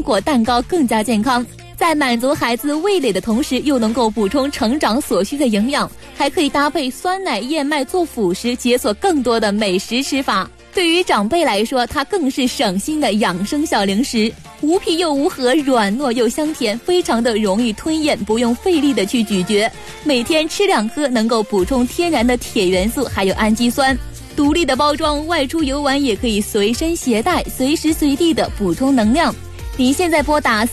果蛋糕更加健康，在满足孩子味蕾的同时，又能够补充成长所需的营养，还可以搭配酸奶燕麦做辅食，解锁更多的美食吃法。对于长辈来说，它更是省心的养生小零食，无皮又无核，软糯又香甜，非常的容易吞咽，不用费力的去咀嚼，每天吃2颗，能够补充天然的铁元素还有氨基酸。独立的包装，外出游玩也可以随身携带，随时随地的补充能量。您现在拨打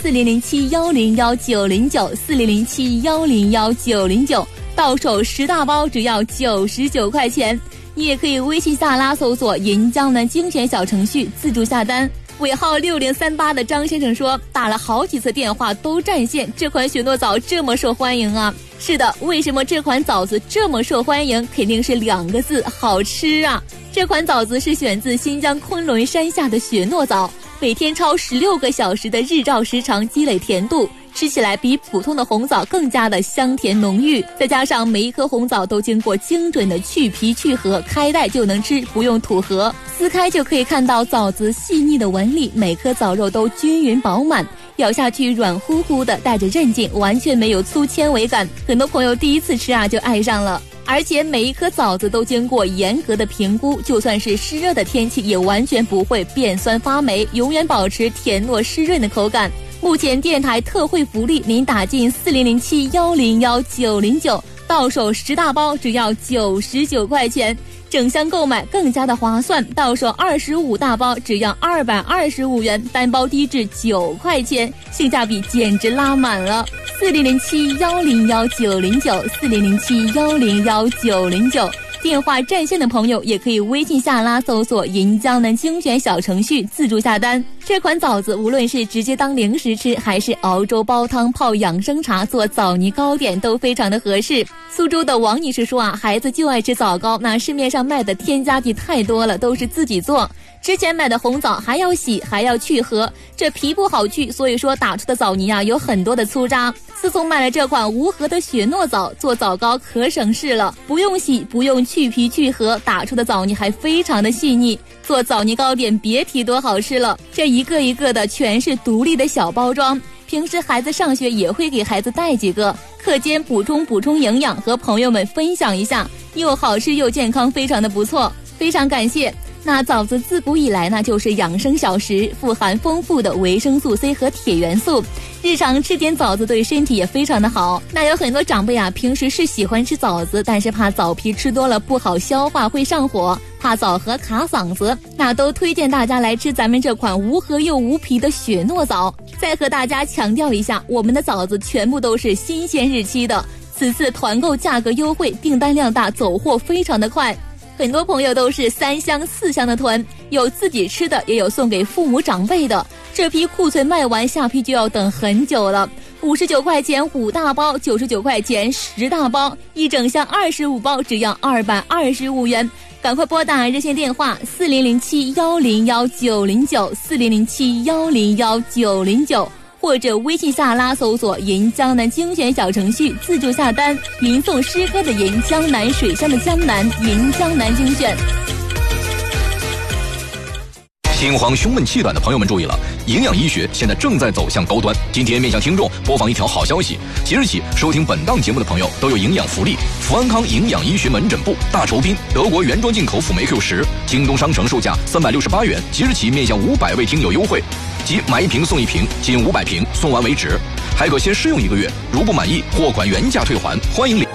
4007-101-909，4007-101-909，到手10大包只要99块钱。你也可以微信下拉搜索银江南精选小程序自助下单。尾号6038的张先生说，打了好几次电话都占线，这款雪诺枣这么受欢迎啊。是的，为什么这款枣子这么受欢迎，肯定是2个字，好吃啊。这款枣子是选自新疆昆仑山下的雪诺枣，每天超16个小时的日照时长积累甜度，吃起来比普通的红枣更加的香甜浓郁，再加上每一颗红枣都经过精准的去皮去核，开袋就能吃，不用吐核，撕开就可以看到枣子细腻的纹理，每颗枣肉都均匀饱满，咬下去软乎乎的，带着韧劲，完全没有粗纤维感。很多朋友第一次吃就爱上了。而且每一颗枣子都经过严格的评估，就算是湿热的天气也完全不会变酸发霉，永远保持甜糯湿润的口感。目前电台特惠福利，您打进4007-101-909，到手10大包只要99块钱，整箱购买更加的划算，到手25大包只要225元，单包低至9块钱，性价比简直拉满了。4007-101-909，4007-101-909，电话占线的朋友也可以微信下拉搜索银江南精选小程序自助下单。这款枣子无论是直接当零食吃，还是熬粥煲汤泡养生茶做枣泥糕点，都非常的合适。苏州的王女士说孩子就爱吃枣糕，那市面上卖的添加剂太多了，都是自己做，之前买的红枣还要洗还要去核，这皮不好去，所以说打出的枣泥有很多的粗渣。自从买了这款无核的雪诺枣，做枣糕可省事了，不用洗不用去皮去核，打出的枣泥还非常的细腻，做枣泥糕点别提多好吃了。这一个一个的全是独立的小包装，平时孩子上学也会给孩子带几个，课间补充营养，和朋友们分享一下，又好吃又健康，非常的不错，非常感谢。那枣子自古以来呢就是养生小食，富含丰富的维生素 C 和铁元素，日常吃点枣子对身体也非常的好。那有很多长辈平时是喜欢吃枣子，但是怕枣皮吃多了不好消化会上火，怕枣核卡嗓子，那都推荐大家来吃咱们这款无核又无皮的雪诺枣。再和大家强调一下，我们的枣子全部都是新鲜日期的，此次团购价格优惠，订单量大，走货非常的快。很多朋友都是3箱4箱的团，有自己吃的，也有送给父母长辈的。这批库存卖完，下批就要等很久了。59块钱5大包，99块钱10大包，一整箱25包只要225元。赶快拨打热线电话4007-101-909，4007-101-909，或者微信下拉搜索银江南精选小程序自助下单，吟诵诗歌的吟，江南水乡的江南，银江南精选。 心慌胸闷气短的朋友们注意了，营养医学现在正在走向高端。今天面向听众播放一条好消息，即日起收听本档节目的朋友都有营养福利。福安康营养医学门诊部大酬宾德国原装进口辅酶 Q10，京东商城售价368元，即日起面向500位听友优惠，即买1瓶送1瓶，仅500瓶，送完为止，还可先试用1个月，如不满意货款原价退还，欢迎领。